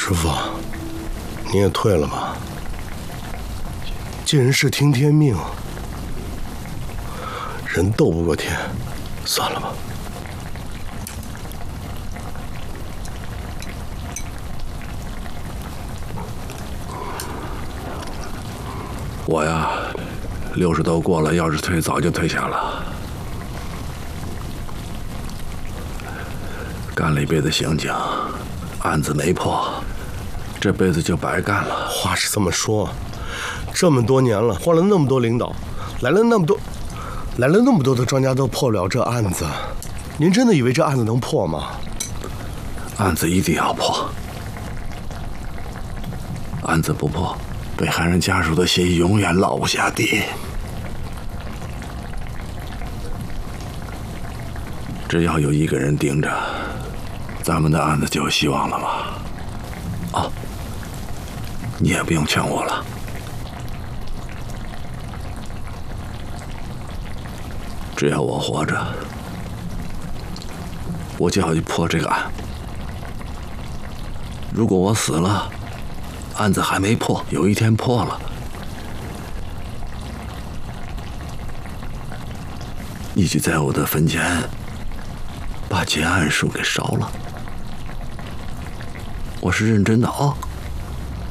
师傅，你也退了吧。尽人事听天命，人斗不过天，算了吧。 我呀，60都过了，要是退早就退下了。干了一辈子刑警，案子没破，这辈子就白干了。 话是这么说，这么多年了，换了那么多领导，来了那么多的专家都破不了这案子，您真的以为这案子能破吗？ 案子一定要破，案子不破，被害人家属的心永远落不下地。只要有一个人盯着，咱们的案子就有希望了嘛。哦，你也不用劝我了。只要我活着，我就要去破这个案。如果我死了，案子还没破，有一天破了，你就在我的坟前把结案书给烧了。我是认真的啊。